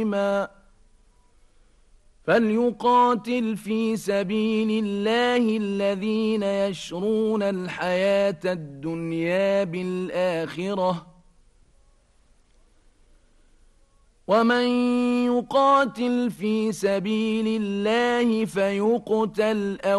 فليقاتل في سبيل الله الذين يشرون الحياة الدنيا بالآخرة ومن يقاتل في سبيل الله فيقتل أو